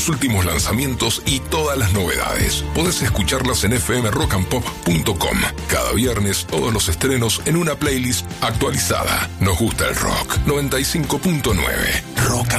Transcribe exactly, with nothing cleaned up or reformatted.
los últimos lanzamientos y todas las novedades. Podés escucharlas en f m rock and pop punto com. Cada viernes todos los estrenos en una playlist actualizada. Nos gusta el rock. noventa y cinco punto nueve. Rock and